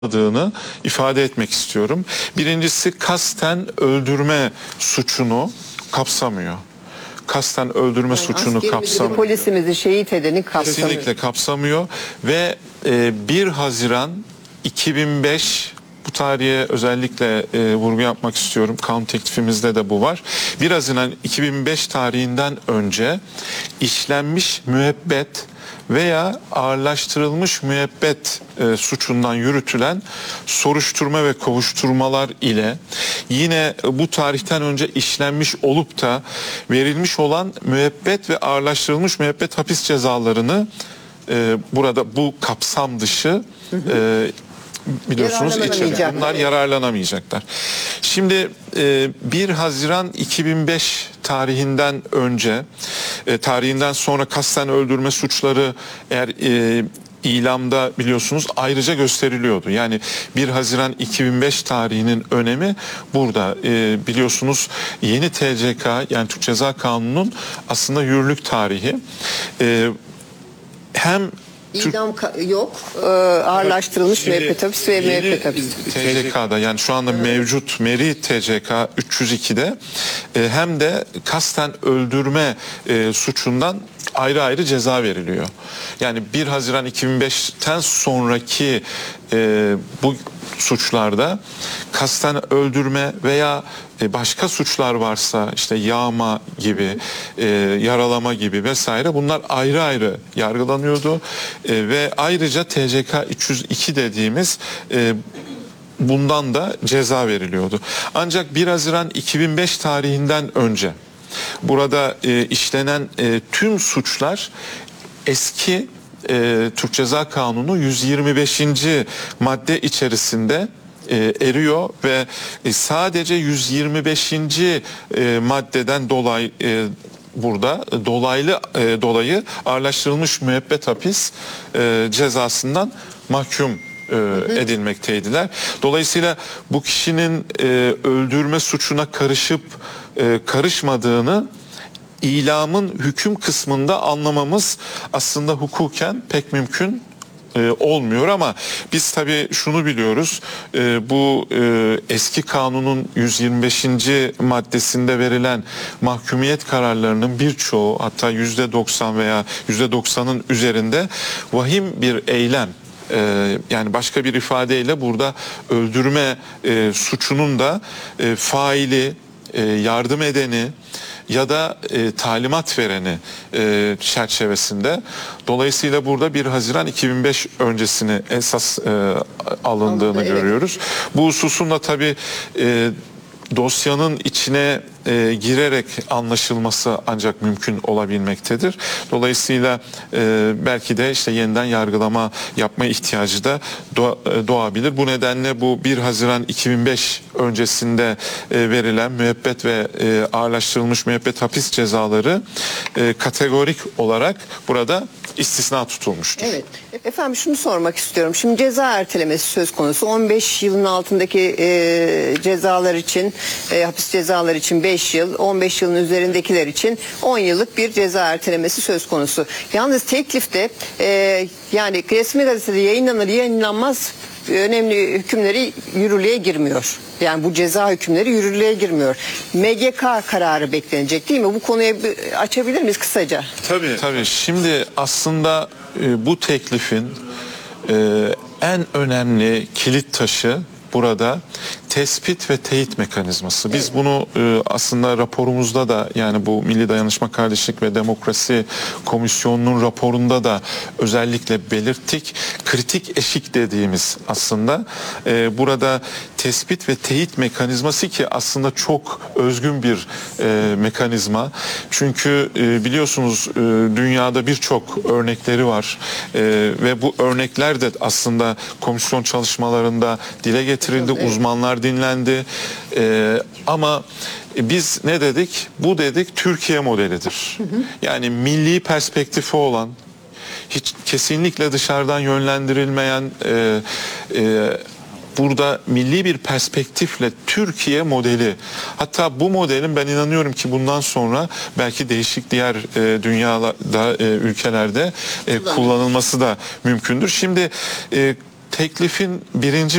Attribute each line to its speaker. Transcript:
Speaker 1: olmadığını ifade etmek istiyorum. Birincisi kasten öldürme suçunu kapsamıyor. Kasten öldürme suçunu kapsamıyor.
Speaker 2: Polisimizi şehit edeni kapsamıyor.
Speaker 1: Kesinlikle kapsamıyor ve 1 Haziran 2005 bu tarihe özellikle vurgu yapmak istiyorum. Kanun teklifimizde de bu var. 1 Haziran 2005 tarihinden önce işlenmiş müebbet veya ağırlaştırılmış müebbet suçundan yürütülen soruşturma ve kovuşturmalar ile yine bu tarihten önce işlenmiş olup da verilmiş olan müebbet ve ağırlaştırılmış müebbet hapis cezalarını burada bu kapsam dışı biliyorsunuz içeriyor. Bunlar yararlanamayacaklar. Şimdi 1 Haziran 2005 tarihinden önce, tarihinden sonra kasten öldürme suçları eğer ilamda biliyorsunuz ayrıca gösteriliyordu. Yani 1 Haziran 2005 tarihinin önemi burada. Biliyorsunuz yeni TCK yani Türk Ceza Kanunu'nun aslında yürürlük tarihi. Hem
Speaker 2: İdam yok, ağırlaştırılmış müebbet hapis ve müebbet hapis.
Speaker 1: TCK'da yani şu anda mevcut Meri TCK 302'de hem de kasten öldürme suçundan ayrı ayrı ceza veriliyor. Yani 1 Haziran 2005'ten sonraki bu suçlarda kasten öldürme veya başka suçlar varsa işte yağma gibi, yaralama gibi vesaire bunlar ayrı ayrı yargılanıyordu ve ayrıca TCK 302 dediğimiz bundan da ceza veriliyordu. Ancak 1 Haziran 2005 tarihinden önce burada işlenen tüm suçlar eski Türk Ceza Kanunu 125. madde içerisinde eriyor ve sadece 125. maddeden dolayı burada dolayı ağırlaştırılmış müebbet hapis cezasından mahkum edilmekteydiler. Dolayısıyla bu kişinin öldürme suçuna karışıp karışmadığını ilamın hüküm kısmında anlamamız aslında hukuken pek mümkün olmuyor ama biz tabii şunu biliyoruz, bu eski kanunun 125. maddesinde verilen mahkumiyet kararlarının birçoğu hatta %90 veya %90'ın üzerinde vahim bir eylem, yani başka bir ifadeyle burada öldürme suçunun da faili, yardım edeni ya da talimat vereni çerçevesinde. Dolayısıyla burada 1 Haziran 2005 öncesini esas alındığını görüyoruz. Bu hususun da tabii dosyanın içine girerek anlaşılması ancak mümkün olabilmektedir. Dolayısıyla belki de işte yeniden yargılama yapma ihtiyacı da doğabilir. Bu nedenle bu 1 Haziran 2005 öncesinde verilen müebbet ve ağırlaştırılmış müebbet hapis cezaları kategorik olarak burada istisna tutulmuştur.
Speaker 2: Evet. Efendim şunu sormak istiyorum. Şimdi ceza ertelemesi söz konusu. 15 yılın altındaki cezalar için, hapis cezalar için 5 yıl, 15 yılın üzerindekiler için 10 yıllık bir ceza ertelemesi söz konusu. Yalnız teklifte yani resmi gazetede yayınlanır yayınlanmaz önemli hükümleri yürürlüğe girmiyor. Yani bu ceza hükümleri yürürlüğe girmiyor. MGK kararı beklenecek değil mi? Bu konuyu açabilir miyiz kısaca?
Speaker 1: Tabii. Şimdi aslında bu teklifin en önemli kilit taşı burada tespit ve teyit mekanizması. Biz bunu aslında raporumuzda da yani bu Milli Dayanışma, Kardeşlik ve Demokrasi Komisyonu'nun raporunda da özellikle belirttik. Kritik eşik dediğimiz aslında burada tespit ve teyit mekanizması ki aslında çok özgün bir mekanizma. Çünkü biliyorsunuz dünyada birçok örnekleri var ve bu örnekler de aslında komisyon çalışmalarında dile getirildi. Evet. Uzmanlar dinlendi. Ama biz ne dedik? Bu dedik Türkiye modelidir. Yani milli perspektifi olan, hiç kesinlikle dışarıdan yönlendirilmeyen, burada milli bir perspektifle Türkiye modeli. Hatta bu modelin ben inanıyorum ki bundan sonra belki değişik diğer dünyada ülkelerde kullanılması da mümkündür. Şimdi teklifin birinci